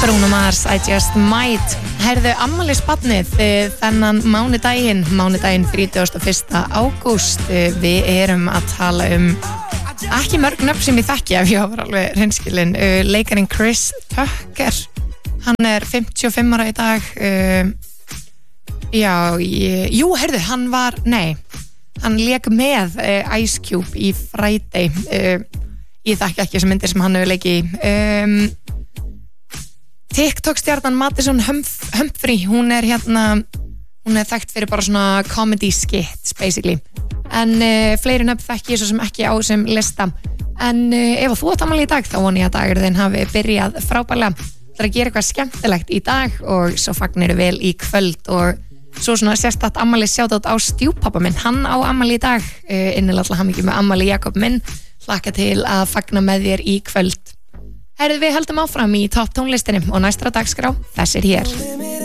Bruno Mars, I Just Might. Herðu afmælisbarnið þennan mánudaginn 31. ágúst. Við erum að tala ekki mörg nöfn sem ég þekki ef ég var alveg hreinskilin. Leikarinn Chris Tucker, hann er 55 ára í dag. Herðu, hann lék með Ice Cube í Friday. Ég þekki ekki þessar myndir sem hann hefur leikið í. TikTok-stjarnan Madison Humphrey, hún er þekkt fyrir bara svona comedy skits basically, en fleiri nöfn þekki ég svo sem ekki á sem lista. En ef þú átt afmæli í dag, þá vona ég að dagur þinn hafi byrjað frábærlega. Það er að gera eitthvað skemmtilegt í dag og svo fagnir vel í kvöld. Og svo svona sérstakt afmæli sjátátt á stjúpappa minn, hann á afmæli í dag. Innilega til hamingju með afmæli Jakob minn, hlakka til að fagna með þér í kvöld. Herðu, við höldum áfram í topp tónlistinni og næstra dagskrá, þessir hér.